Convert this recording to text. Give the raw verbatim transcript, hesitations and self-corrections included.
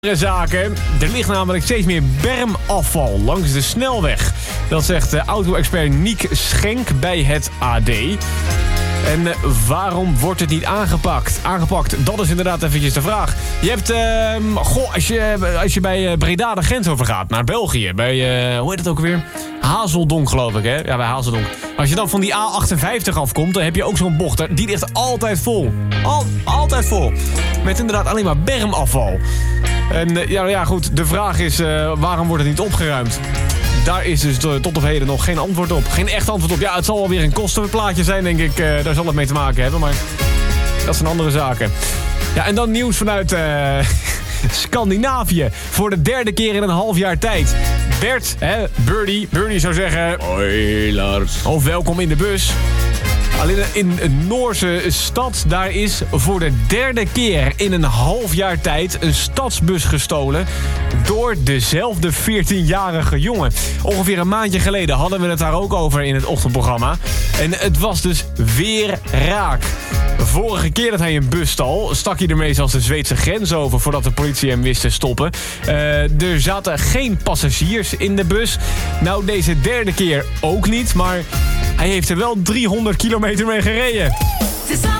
Zaken. Er ligt namelijk steeds meer bermafval langs de snelweg. Dat zegt de auto-expert Niek Schenk bij het A D. En uh, waarom wordt het niet aangepakt? Aangepakt, dat is inderdaad eventjes de vraag. Je hebt, uh, goh, als je, als je bij Breda de grens overgaat naar België, bij, uh, hoe heet het ook weer? Hazeldonk, geloof ik, hè? Ja, bij Hazeldonk. Als je dan van die A achtenvijftig afkomt, dan heb je ook zo'n bocht. Die ligt altijd vol. Al, altijd vol. Met inderdaad alleen maar bermafval. En uh, ja, ja, goed, de vraag is, uh, waarom wordt het niet opgeruimd? Daar is dus tot op heden nog geen antwoord op. Geen echt antwoord op. Ja, het zal wel weer een kostenplaatje zijn, denk ik. Uh, daar zal het mee te maken hebben, maar dat zijn andere zaken. Ja, en dan nieuws vanuit uh, Scandinavië. Voor de derde keer in een half jaar tijd. Bert, hè, Birdie, Birdie zou zeggen... Hoi, Lars. Of welkom in de bus. Alleen in een Noorse stad, daar is voor de derde keer in een half jaar tijd een stadsbus gestolen door dezelfde veertienjarige jongen. Ongeveer een maandje geleden hadden we het daar ook over in het ochtendprogramma. En het was dus weer raak. Vorige keer dat hij een bus stal, stak hij ermee zelfs de Zweedse grens over voordat de politie hem wist te stoppen. Uh, er zaten geen passagiers in de bus. Nou, deze derde keer ook niet, maar hij heeft er wel driehonderd kilometer mee gereden.